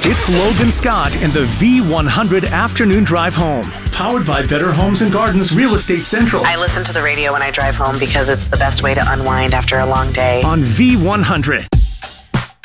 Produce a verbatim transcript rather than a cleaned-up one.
It's Logan Scott in the V one hundred Afternoon Drive Home. Powered by Better Homes and Gardens Real Estate Central. I listen to the radio when I drive home because it's the best way to unwind after a long day. On V one hundred.